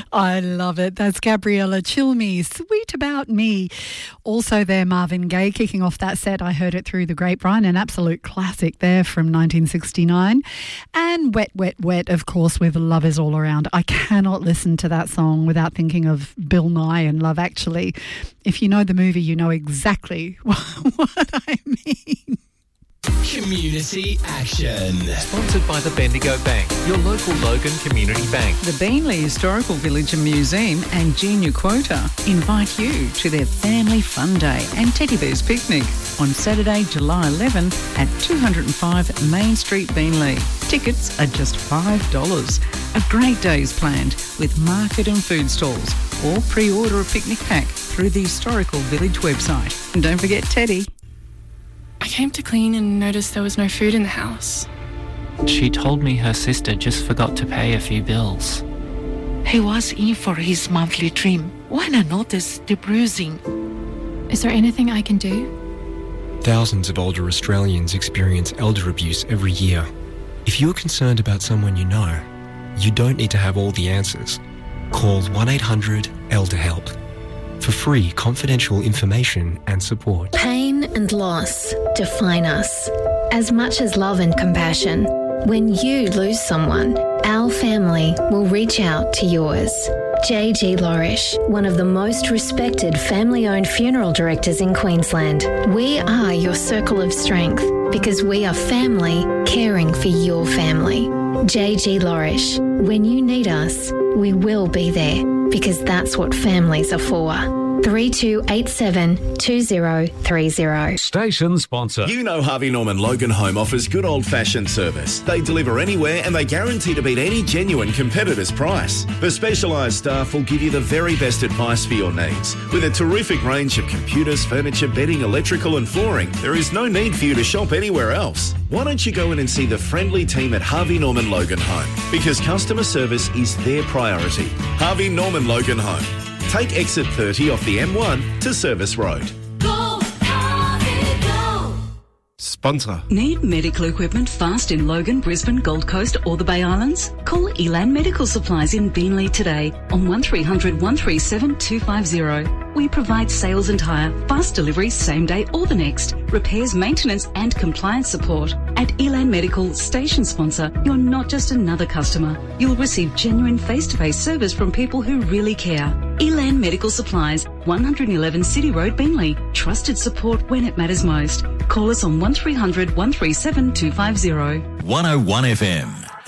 I love it. That's Gabriella Chilmi, Sweet About Me. Also there, Marvin Gaye kicking off that set. I heard it through the grapevine, an absolute classic there from 1969. And Wet, Wet, Wet, of course, with Love Is All Around. I cannot listen to that song without thinking of Bill Nye and Love Actually. If you know the movie, you know exactly what I mean. Community Action. Sponsored by the Bendigo Bank, your local Logan Community Bank. The Beenleigh Historical Village and Museum and Genia Quota invite you to their Family Fun Day and Teddy Bears Picnic on Saturday, July 11 at 205 Main Street, Beenleigh. Tickets are just $5. A great day is planned with market and food stalls, or pre-order a picnic pack through the Historical Village website. And don't forget Teddy. I came to clean and noticed there was no food in the house. She told me her sister just forgot to pay a few bills. He was in for his monthly trim when I noticed the bruising. Is there anything I can do? Thousands of older Australians experience elder abuse every year. If you're concerned about someone you know, you don't need to have all the answers. Call 1-800-ELDER-HELP for free confidential information and support. Pain and loss define us as much as love and compassion. When you lose someone, our family will reach out to yours. J.G. Lorish, one of the most respected family-owned funeral directors in Queensland. We are your circle of strength because we are family caring for your family. J.G. Lorish, when you need us, we will be there because that's what families are for. 3287-2030. Station sponsor. You know Harvey Norman Logan Home offers good old-fashioned service. They deliver anywhere and they guarantee to beat any genuine competitor's price. The specialised staff will give you the very best advice for your needs. With a terrific range of computers, furniture, bedding, electrical and flooring, there is no need for you to shop anywhere else. Why don't you go in and see the friendly team at Harvey Norman Logan Home? Because customer service is their priority. Harvey Norman Logan Home. Take exit 30 off the M1 to Service Road. Go, Harvey, go! Sponsor. Need medical equipment fast in Logan, Brisbane, Gold Coast or the Bay Islands? Call Elan Medical Supplies in Beenleigh today on 1300 137 250. We provide sales and hire, fast delivery same day or the next, repairs, maintenance and compliance support. At Elan Medical, station sponsor, you're not just another customer. You'll receive genuine face-to-face service from people who really care. Elan Medical Supplies, 111 City Road, Beenleigh. Trusted support when it matters most. Call us on 1300 137 250. 101 FM.